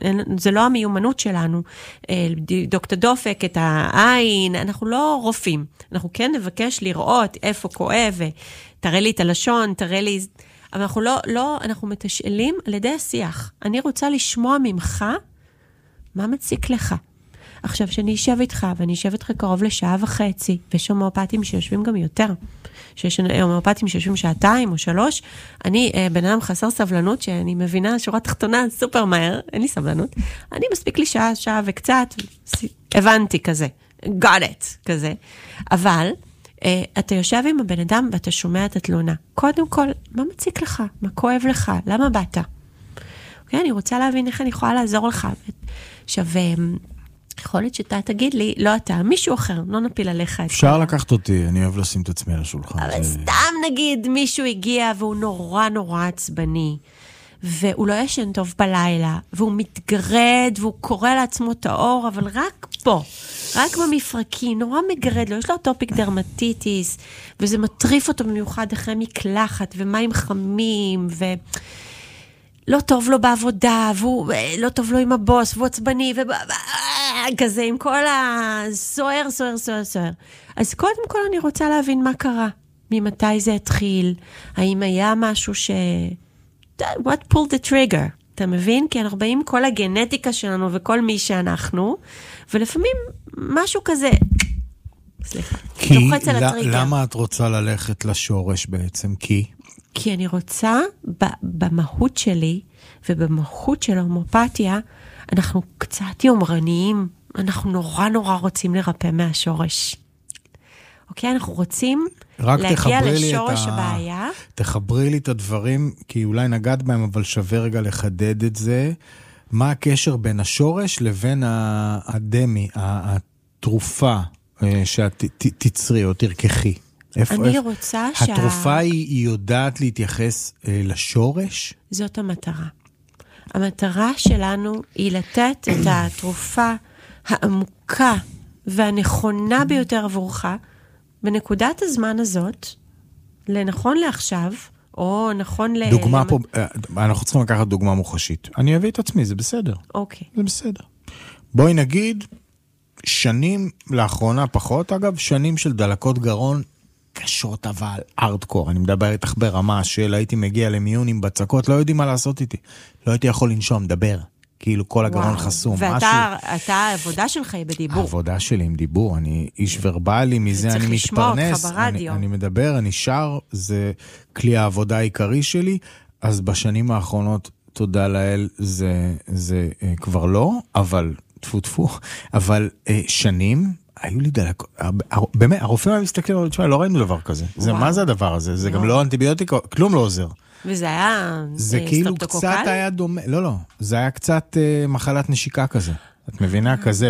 זה לא המיומנות שלנו, לבדוק את הדופק, את העין, אנחנו לא רופאים, אנחנו כן נבקש לראות איפה כואב, תראה לי את הלשון, תראה לי, אבל אנחנו אנחנו מתשאלים על ידי השיח. אני רוצה לשמוע ממך מה מציק לך. עכשיו, שאני אשב איתך, ואני אשב איתך קרוב לשעה וחצי, ויש הומאופטים שיושבים גם יותר, שיש הומאופטים שיושבים 2 או 3, אני בן אדם חסר סבלנות, שאני מבינה שורה תחתונה סופר מהר, אין לי סבלנות, אני מספיק לי שעה וקצת, הבנתי כזה, got it, כזה, אבל אתה יושב עם הבן אדם, ואתה שומע את התלונה, קודם כל, מה מציק לך? מה כואב לך? למה באת? אוקיי, אני רוצה להבין איך אני יכולה לעזור לך, עכשיו, יכול להיות שאתה תגיד לי, לא אתה, מישהו אחר, לא נפיל עליך. אפשר לקחת אותי, אני אוהב לשים את עצמי על השולחן. אבל סתם נגיד, מישהו הגיע והוא נורא עצבני, והוא לא ישן טוב בלילה, והוא מתגרד, והוא קורא לעצמו את האור, אבל רק פה, רק במפרקים, נורא מגרד לו, יש לו טופיק דרמטיטיס, וזה מטריף אותו במיוחד אחרי מקלחת, ומים חמים, לא טוב לו בעבודה, והוא לא טוב לו עם הבוס, והוא עצבני, כזה עם כל הסוער. אז קודם כל אני רוצה להבין מה קרה, ממתי זה התחיל, האם היה משהו what pulled the trigger, אתה מבין? כי אנחנו באים כל הגנטיקה שלנו וכל מי שאנחנו, ולפעמים משהו כזה, סליחה, לוחץ על הטריגר. למה את רוצה ללכת לשורש בעצם? כי אני רוצה, במהות שלי, ובמהות של ההומאופתיה, אנחנו קצת יומרניים, אנחנו נורא רוצים לרפא מהשורש. אוקיי, אנחנו רוצים להגיע לשורש הבעיה. תחברי לי את הדברים, כי אולי נגעת בהם, אבל שווה רגע לחדד את זה. מה הקשר בין השורש לבין הדמי, התרופה שאת תצרי או תרככי? אני רוצה התרופה היא יודעת להתייחס לשורש? זאת המטרה. המטרה שלנו היא לתת את התרופה העמוקה והנכונה ביותר עבורך, בנקודת הזמן הזאת, לנכון לעכשיו, או נכון דוגמה פה, אנחנו צריכים לקחת דוגמה מוחשית. אני אביא את עצמי, זה בסדר. אוקיי. זה בסדר. בואי נגיד, שנים, לאחרונה פחות, אגב, שנים של דלקות גרון, קשות אבל ארדקור. אני מדבר איתך ברמה של הייתי מגיע למיון עם בצקות, לא יודעים מה לעשות איתי. לא הייתי יכול לנשום, דבר. כאילו כל הגרון חסום. ואתה, העבודה שלך היא בדיבור. העבודה שלי עם דיבור, אני איש ורבלי, מזה אני מתפרנס. אני מדבר, אני שר, זה כלי העבודה העיקרי שלי, אז בשנים האחרונות, תודה לאל, זה כבר לא, אבל טפו, אבל שנים, היו לי דלקות, באמת, הרופאים היו מסתכלים, לא ראינו דבר כזה. מה זה הדבר הזה? זה גם לא אנטיביוטיקה, כלום לא עוזר. וזה היה זה כאילו קצת היה דומה, לא, זה היה קצת מחלת נשיקה כזה. את מבינה? כזה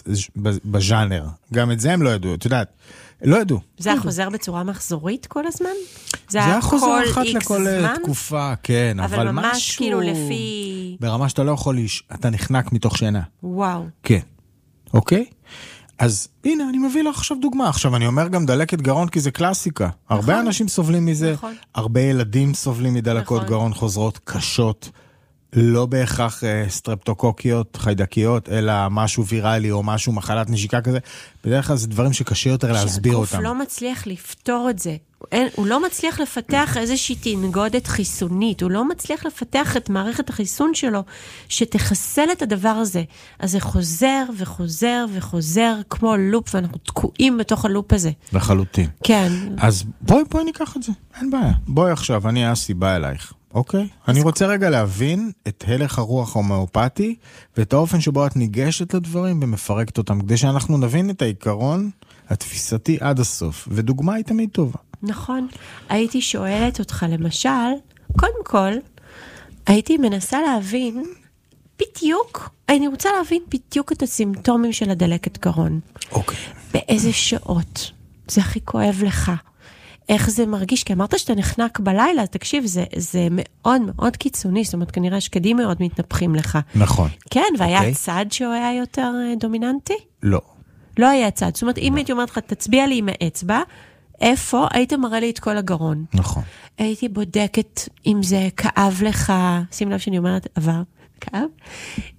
בז'אנר. גם את זה הם לא ידעו, את יודעת, לא ידעו. זה היה חוזר בצורה מחזורית כל הזמן? זה היה חוזר אחת לכל תקופה, כן, אבל ממש כאילו לפי... ברמה שאתה לא יכול, אתה נחנק מתוך שינה. וואו. כן, אוקיי? אז הנה, אני מביא לך עכשיו דוגמה. עכשיו, אני אומר גם דלקת גרון, כי זה קלאסיקה. הרבה אנשים סובלים מזה, הרבה ילדים סובלים מדלקות גרון חוזרות קשות, לא בהכרח סטרפטוקוקיות, חיידקיות, אלא משהו ויראלי או משהו מחלת נשיקה כזה. בדרך כלל זה דברים שקשה יותר להסביר אותם. שהגוף לא מצליח לפתור את זה. הוא לא מצליח לפתח איזושהי תנגודת חיסונית, הוא לא מצליח לפתח את מערכת החיסון שלו, שתחסל את הדבר הזה. אז זה חוזר וחוזר וחוזר, כמו לופ, ואנחנו תקועים בתוך הלופ הזה. לחלוטין. כן. אז בואי ניקח את זה, אין בעיה. בואי עכשיו, אני אסי בא אלייך. אוקיי? אני רוצה רגע להבין את הלך הרוח ההומאופתי, ואת האופן שבו את ניגשת לדברים ומפרקת אותם, כדי שאנחנו נבין את העיקרון התפיסתי עד הסוף. ודוגמה היא תמיד טובה. נכון. הייתי שואלת אותך למשל, קודם כל, הייתי מנסה להבין בדיוק, אני רוצה להבין בדיוק את הסימפטומים של הדלקת גרון. אוקיי. באיזה שעות זה הכי כואב לך. איך זה מרגיש? כי אמרת שאתה נחנק בלילה, אז תקשיב, זה מאוד מאוד קיצוני, זאת אומרת, כנראה שקדים מאוד מתנפחים לך. נכון. כן, והיה צד שהוא היה יותר דומיננטי? לא. לא היה צד. זאת אומרת, אם הייתי אומרת לך, תצביע לי עם האצבע, איפה? היית מראה לי את כל הגרון. נכון. הייתי בודקת אם זה כאב לך, שים לב שאני אומרת עבר, כאב,